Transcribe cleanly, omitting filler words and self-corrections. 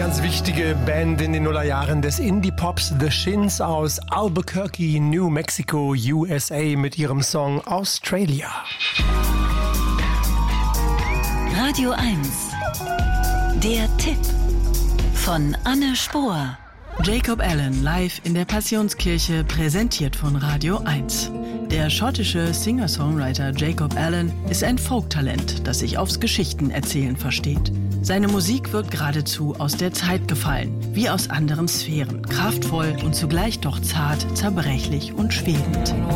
ganz wichtige Band in den Nullerjahren des Indie-Pops, The Shins aus Albuquerque, New Mexico, USA mit ihrem Song Australia. Radio 1, der Tipp von Anne Spohr. Jacob Allen live in der Passionskirche, präsentiert von Radio 1. Der schottische Singer-Songwriter Jacob Allen ist ein Folk-Talent, das sich aufs Geschichtenerzählen versteht. Seine Musik wirkt geradezu aus der Zeit gefallen, wie aus anderen Sphären, kraftvoll und zugleich doch zart, zerbrechlich und schwebend.